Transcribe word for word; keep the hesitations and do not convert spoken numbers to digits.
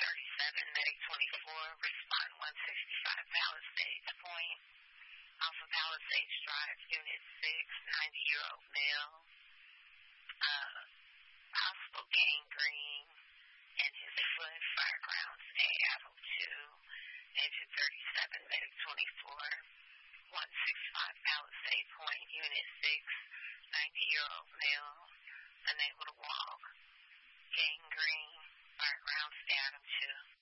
thirty-seven, Medic twenty-four, respond one sixty-five, Palisades Point. Off of Palisades Drive, Unit six, ninety-year-old male. Uh, possible gangrene in his foot, firegrounds A, Adult two, Agent thirty-seven, Medic twenty-four, one sixty-five, Palisade Point, Unit six, ninety-year-old male, unable to walk, gangrene, firegrounds A, Adam two.